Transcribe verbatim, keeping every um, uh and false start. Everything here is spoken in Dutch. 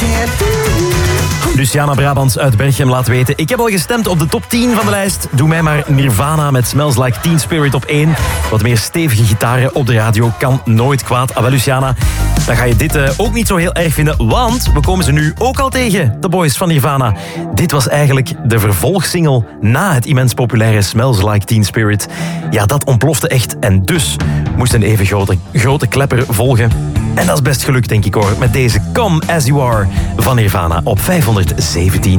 Luciana Brabants uit Berchem laat weten: ik heb al gestemd op de top tien van de lijst. Doe mij maar Nirvana met Smells Like Teen Spirit op één. Wat meer stevige gitaren op de radio kan nooit kwaad. Ah, wel, Luciana, dan ga je dit uh, ook niet zo heel erg vinden, want we komen ze nu ook al tegen, de boys van Nirvana. Dit was eigenlijk de vervolgsingle na het immens populaire Smells Like Teen Spirit. Ja, dat ontplofte echt en dus moest een even grote, grote klepper volgen. En dat is best gelukt, denk ik hoor, met deze Come As You Are van Nirvana op vijfhonderdzeventien.